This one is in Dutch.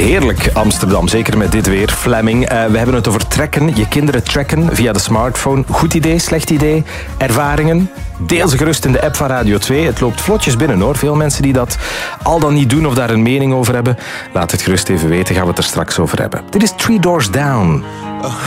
Heerlijk Amsterdam, zeker met dit weer. Fleming, we hebben het over trekken. Je kinderen tracken via de smartphone. Goed idee, slecht idee? Ervaringen? Deel ze gerust in de app van Radio 2. Het loopt vlotjes binnen hoor. Veel mensen die dat al dan niet doen of daar een mening over hebben. Laat het gerust even weten, gaan we het er straks over hebben. Dit is Three Doors Down.